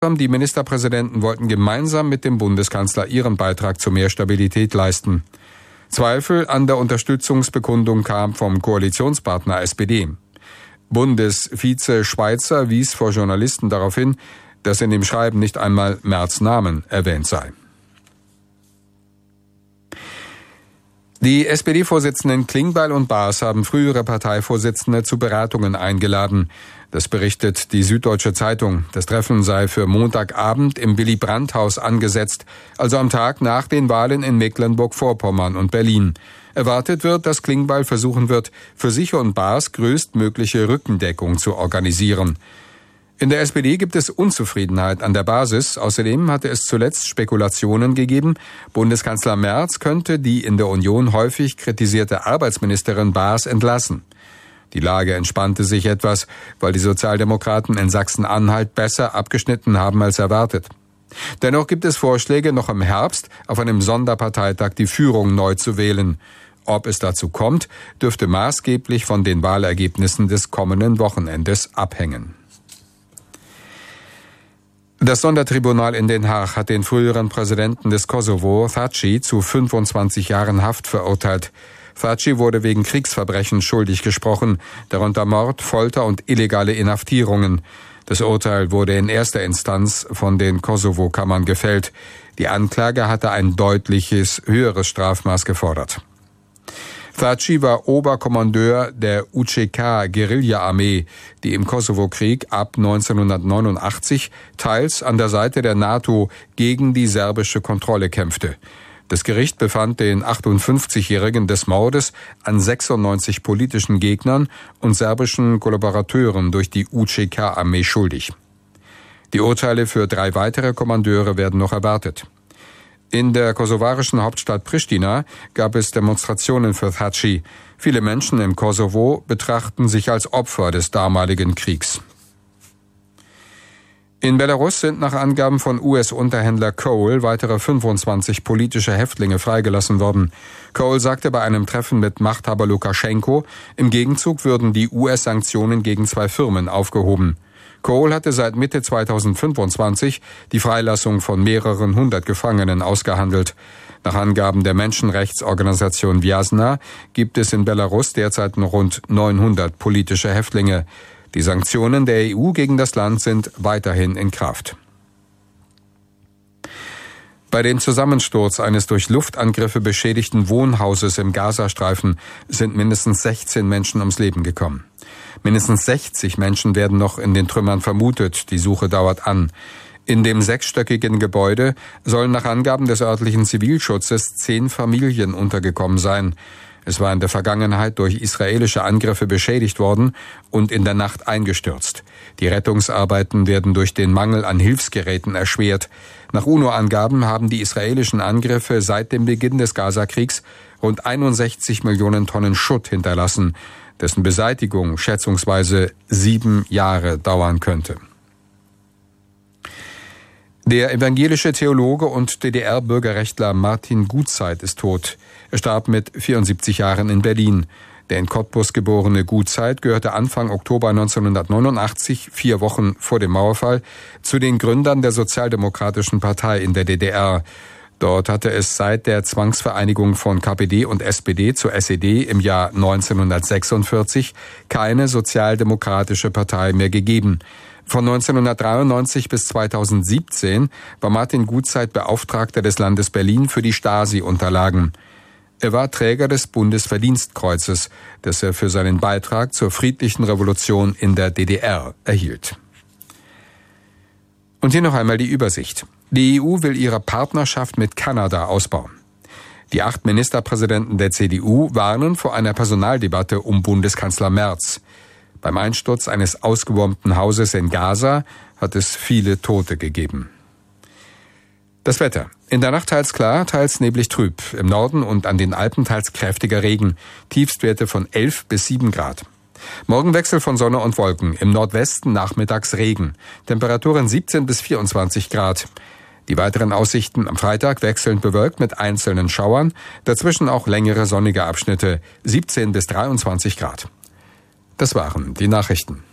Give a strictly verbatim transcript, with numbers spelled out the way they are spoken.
Die Ministerpräsidenten wollten gemeinsam mit dem Bundeskanzler ihren Beitrag zu mehr Stabilität leisten. Zweifel an der Unterstützungsbekundung kam vom Koalitionspartner S P D. Bundesvize Schweizer wies vor Journalisten darauf hin, dass in dem Schreiben nicht einmal Merz' Namen erwähnt sei. Die S P D-Vorsitzenden Klingbeil und Baas haben frühere Parteivorsitzende zu Beratungen eingeladen. Das berichtet die Süddeutsche Zeitung. Das Treffen sei für Montagabend im Willy-Brandt-Haus angesetzt, also am Tag nach den Wahlen in Mecklenburg-Vorpommern und Berlin. Erwartet wird, dass Klingbeil versuchen wird, für sich und Baas größtmögliche Rückendeckung zu organisieren. In der S P D gibt es Unzufriedenheit an der Basis. Außerdem hatte es zuletzt Spekulationen gegeben, Bundeskanzler Merz könnte die in der Union häufig kritisierte Arbeitsministerin Baas entlassen. Die Lage entspannte sich etwas, weil die Sozialdemokraten in Sachsen-Anhalt besser abgeschnitten haben als erwartet. Dennoch gibt es Vorschläge, noch im Herbst auf einem Sonderparteitag die Führung neu zu wählen. Ob es dazu kommt, dürfte maßgeblich von den Wahlergebnissen des kommenden Wochenendes abhängen. Das Sondertribunal in Den Haag hat den früheren Präsidenten des Kosovo, Thaçi, zu fünfundzwanzig Jahren Haft verurteilt. Thaçi wurde wegen Kriegsverbrechen schuldig gesprochen, darunter Mord, Folter und illegale Inhaftierungen. Das Urteil wurde in erster Instanz von den Kosovo-Kammern gefällt. Die Anklage hatte ein deutliches, höheres Strafmaß gefordert. Thaçi war Oberkommandeur der U C K-Guerilla-Armee, die im Kosovo-Krieg ab neunzehnhundertneunundachtzig teils an der Seite der NATO gegen die serbische Kontrolle kämpfte. Das Gericht befand den achtundfünfzigjährigen des Mordes an sechsundneunzig politischen Gegnern und serbischen Kollaborateuren durch die U C K-Armee schuldig. Die Urteile für drei weitere Kommandeure werden noch erwartet. In der kosovarischen Hauptstadt Pristina gab es Demonstrationen für Thaçi. Viele Menschen im Kosovo betrachten sich als Opfer des damaligen Kriegs. In Belarus sind nach Angaben von U S-Unterhändler Cole weitere fünfundzwanzig politische Häftlinge freigelassen worden. Cole sagte bei einem Treffen mit Machthaber Lukaschenko, im Gegenzug würden die U S-Sanktionen gegen zwei Firmen aufgehoben. Cole hatte seit Mitte zweitausendfünfundzwanzig die Freilassung von mehreren hundert Gefangenen ausgehandelt. Nach Angaben der Menschenrechtsorganisation Vjasna gibt es in Belarus derzeit noch rund neunhundert politische Häftlinge. Die Sanktionen der E U gegen das Land sind weiterhin in Kraft. Bei dem Zusammensturz eines durch Luftangriffe beschädigten Wohnhauses im Gazastreifen sind mindestens sechzehn Menschen ums Leben gekommen. Mindestens sechzig Menschen werden noch in den Trümmern vermutet. Die Suche dauert an. In dem sechsstöckigen Gebäude sollen nach Angaben des örtlichen Zivilschutzes zehn Familien untergekommen sein. Es war in der Vergangenheit durch israelische Angriffe beschädigt worden und in der Nacht eingestürzt. Die Rettungsarbeiten werden durch den Mangel an Hilfsgeräten erschwert. Nach UNO-Angaben haben die israelischen Angriffe seit dem Beginn des Gazakriegs rund einundsechzig Millionen Tonnen Schutt hinterlassen, dessen Beseitigung schätzungsweise sieben Jahre dauern könnte. Der evangelische Theologe und D D R-Bürgerrechtler Martin Gutzeit ist tot. Er starb mit vierundsiebzig Jahren in Berlin. Der in Cottbus geborene Gutzeit gehörte Anfang Oktober neunzehnhundertneunundachtzig, vier Wochen vor dem Mauerfall, zu den Gründern der Sozialdemokratischen Partei in der D D R. Dort hatte es seit der Zwangsvereinigung von K P D und S P D zur S E D im Jahr neunzehnhundertsechsundvierzig keine sozialdemokratische Partei mehr gegeben. Von neunzehnhundertdreiundneunzig bis zweitausendsiebzehn war Martin Gutzeit Beauftragter des Landes Berlin für die Stasi-Unterlagen. Er war Träger des Bundesverdienstkreuzes, das er für seinen Beitrag zur friedlichen Revolution in der D D R erhielt. Und hier noch einmal die Übersicht. Die E U will ihre Partnerschaft mit Kanada ausbauen. Die acht Ministerpräsidenten der C D U warnen vor einer Personaldebatte um Bundeskanzler Merz. Beim Einsturz eines ausgebombten Hauses in Gaza hat es viele Tote gegeben. Das Wetter. In der Nacht teils klar, teils neblig trüb. Im Norden und an den Alpen teils kräftiger Regen. Tiefstwerte von elf bis sieben Grad. Morgen Wechsel von Sonne und Wolken. Im Nordwesten nachmittags Regen. Temperaturen siebzehn bis vierundzwanzig Grad. Die weiteren Aussichten am Freitag wechselnd bewölkt mit einzelnen Schauern. Dazwischen auch längere sonnige Abschnitte. siebzehn bis dreiundzwanzig Grad. Das waren die Nachrichten.